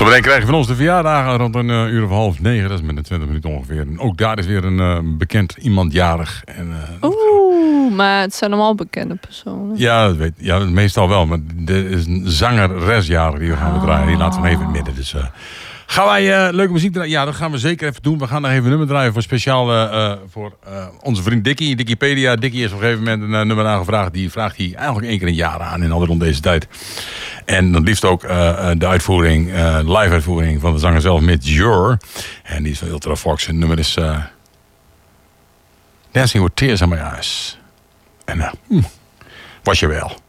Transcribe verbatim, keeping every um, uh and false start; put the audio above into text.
Zo meteen krijg je van ons de verjaardagen rond een uh, uur of half negen. Dat is met een twintig minuten ongeveer. En ook daar is weer een uh, bekend iemand jarig. En, uh, Oeh, maar het zijn allemaal bekende personen. Ja, dat weet, ja, meestal wel. Maar er is een zangeres jarig die we gaan oh. draaien. Die laten we even in het midden. Dus uh, gaan wij uh, leuke muziek draaien? Ja, dat gaan we zeker even doen. We gaan nog even een nummer draaien voor speciaal uh, voor uh, onze vriend Dickie. Wikipedia. Dickie is op een gegeven moment een uh, nummer aangevraagd. Die vraagt hij eigenlijk één keer een jaar aan. En altijd rond deze tijd. En dan liefst ook uh, de uitvoering, uh, live uitvoering van de zanger zelf met Jur. En die is van Ultra Fox. Het nummer is uh, Dancing with Tears in My Eyes. En uh, hm, was je wel.